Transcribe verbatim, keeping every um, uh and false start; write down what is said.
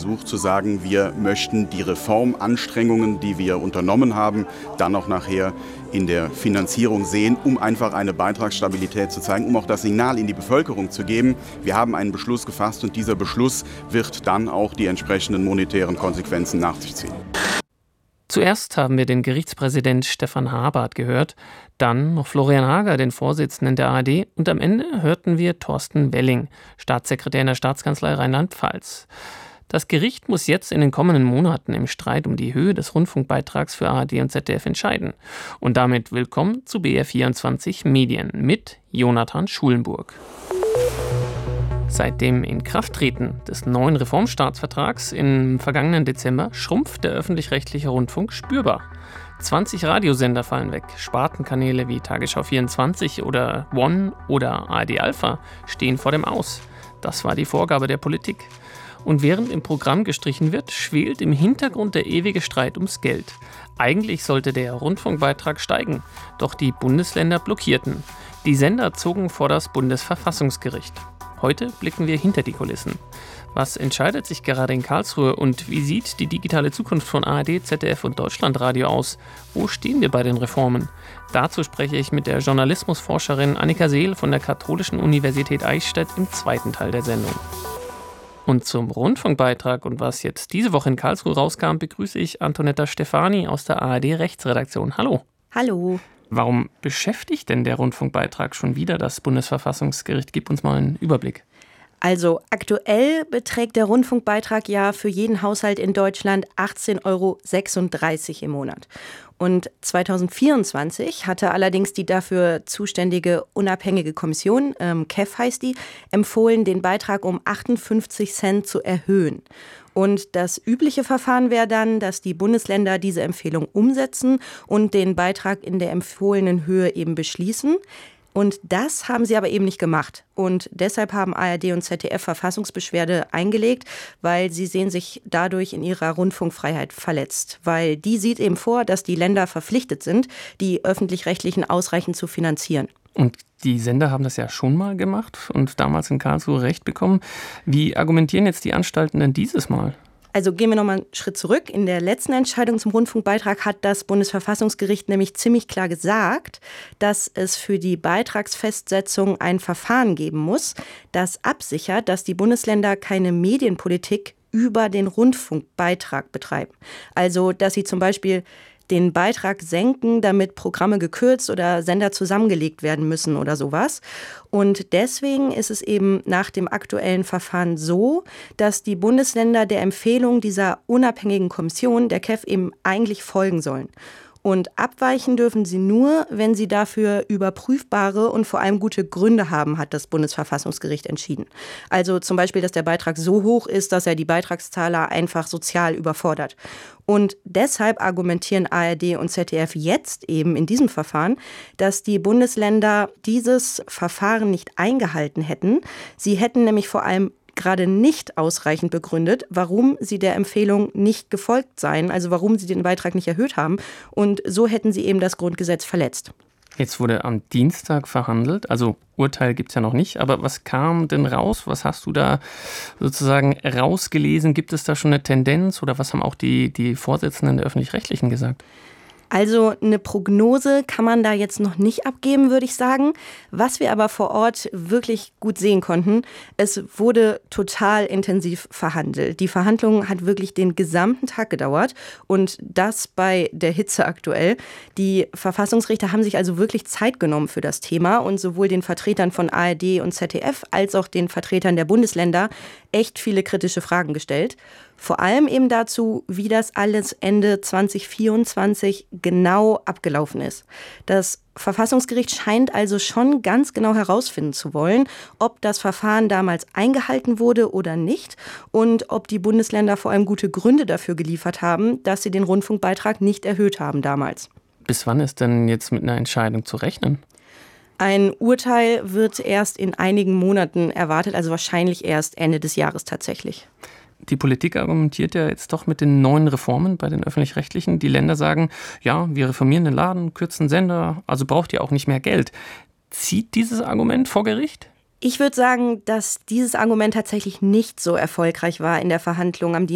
Versuch zu sagen, wir möchten die Reformanstrengungen, die wir unternommen haben, dann auch nachher in der Finanzierung sehen, um einfach eine Beitragsstabilität zu zeigen, um auch das Signal in die Bevölkerung zu geben. Wir haben einen Beschluss gefasst und dieser Beschluss wird dann auch die entsprechenden monetären Konsequenzen nach sich ziehen. Zuerst haben wir den Gerichtspräsident Stefan Habart gehört, dann noch Florian Hager, den Vorsitzenden der A R D, und am Ende hörten wir Thorsten Welling, Staatssekretär in der Staatskanzlei Rheinland-Pfalz. Das Gericht muss jetzt in den kommenden Monaten im Streit um die Höhe des Rundfunkbeitrags für A R D und Z D F entscheiden. Und damit willkommen zu B R vierundzwanzig Medien mit Jonathan Schulenburg. Seit dem Inkrafttreten des neuen Reformstaatsvertrags im vergangenen Dezember schrumpft der öffentlich-rechtliche Rundfunk spürbar. zwanzig Radiosender fallen weg, Spartenkanäle wie Tagesschau vierundzwanzig oder One oder A R D Alpha stehen vor dem Aus. Das war die Vorgabe der Politik. Und während im Programm gestrichen wird, schwelt im Hintergrund der ewige Streit ums Geld. Eigentlich sollte der Rundfunkbeitrag steigen, doch die Bundesländer blockierten. Die Sender zogen vor das Bundesverfassungsgericht. Heute blicken wir hinter die Kulissen. Was entscheidet sich gerade in Karlsruhe und wie sieht die digitale Zukunft von A R D, Z D F und Deutschlandradio aus? Wo stehen wir bei den Reformen? Dazu spreche ich mit der Journalismusforscherin Annika Seel von der Katholischen Universität Eichstätt im zweiten Teil der Sendung. Und zum Rundfunkbeitrag und was jetzt diese Woche in Karlsruhe rauskam, begrüße ich Antonetta Stefani aus der A R D-Rechtsredaktion. Hallo. Hallo. Warum beschäftigt denn der Rundfunkbeitrag schon wieder das Bundesverfassungsgericht? Gib uns mal einen Überblick. Also aktuell beträgt der Rundfunkbeitrag ja für jeden Haushalt in Deutschland achtzehn Euro sechsunddreißig im Monat. Und zweitausendvierundzwanzig hatte allerdings die dafür zuständige unabhängige Kommission, ähm, K E F heißt die, empfohlen, den Beitrag um achtundfünfzig Cent zu erhöhen. Und das übliche Verfahren wäre dann, dass die Bundesländer diese Empfehlung umsetzen und den Beitrag in der empfohlenen Höhe eben beschließen. Und das haben sie aber eben nicht gemacht. Und deshalb haben A R D und Z D F Verfassungsbeschwerde eingelegt, weil sie sehen sich dadurch in ihrer Rundfunkfreiheit verletzt. Weil die sieht eben vor, dass die Länder verpflichtet sind, die Öffentlich-Rechtlichen ausreichend zu finanzieren. Und die Sender haben das ja schon mal gemacht und damals in Karlsruhe Recht bekommen. Wie argumentieren jetzt die Anstalten denn dieses Mal? Also gehen wir nochmal einen Schritt zurück. In der letzten Entscheidung zum Rundfunkbeitrag hat das Bundesverfassungsgericht nämlich ziemlich klar gesagt, dass es für die Beitragsfestsetzung ein Verfahren geben muss, das absichert, dass die Bundesländer keine Medienpolitik über den Rundfunkbeitrag betreiben. Also, dass sie zum Beispiel den Beitrag senken, damit Programme gekürzt oder Sender zusammengelegt werden müssen oder sowas. Und deswegen ist es eben nach dem aktuellen Verfahren so, dass die Bundesländer der Empfehlung dieser unabhängigen Kommission, der K E F, eben eigentlich folgen sollen. Und abweichen dürfen sie nur, wenn sie dafür überprüfbare und vor allem gute Gründe haben, hat das Bundesverfassungsgericht entschieden. Also zum Beispiel, dass der Beitrag so hoch ist, dass er die Beitragszahler einfach sozial überfordert. Und deshalb argumentieren A R D und Z D F jetzt eben in diesem Verfahren, dass die Bundesländer dieses Verfahren nicht eingehalten hätten. Sie hätten nämlich vor allem gerade nicht ausreichend begründet, warum sie der Empfehlung nicht gefolgt seien, also warum sie den Beitrag nicht erhöht haben. Und so hätten sie eben das Grundgesetz verletzt. Jetzt wurde am Dienstag verhandelt, also Urteil gibt es ja noch nicht, aber was kam denn raus? Was hast du da sozusagen rausgelesen? Gibt es da schon eine Tendenz oder was haben auch die, die Vorsitzenden der Öffentlich-Rechtlichen gesagt? Also eine Prognose kann man da jetzt noch nicht abgeben, würde ich sagen. Was wir aber vor Ort wirklich gut sehen konnten, es wurde total intensiv verhandelt. Die Verhandlung hat wirklich den gesamten Tag gedauert und das bei der Hitze aktuell. Die Verfassungsrichter haben sich also wirklich Zeit genommen für das Thema und sowohl den Vertretern von A R D und Z D F als auch den Vertretern der Bundesländer echt viele kritische Fragen gestellt. Vor allem eben dazu, wie das alles Ende zwanzig vierundzwanzig genau abgelaufen ist. Das Verfassungsgericht scheint also schon ganz genau herausfinden zu wollen, ob das Verfahren damals eingehalten wurde oder nicht und ob die Bundesländer vor allem gute Gründe dafür geliefert haben, dass sie den Rundfunkbeitrag nicht erhöht haben damals. Bis wann ist denn jetzt mit einer Entscheidung zu rechnen? Ein Urteil wird erst in einigen Monaten erwartet, also wahrscheinlich erst Ende des Jahres tatsächlich. Die Politik argumentiert ja jetzt doch mit den neuen Reformen bei den Öffentlich-Rechtlichen. Die Länder sagen, ja, wir reformieren den Laden, kürzen Sender, also braucht ihr auch nicht mehr Geld. Zieht dieses Argument vor Gericht? Ich würde sagen, dass dieses Argument tatsächlich nicht so erfolgreich war in der Verhandlung am Dienstag.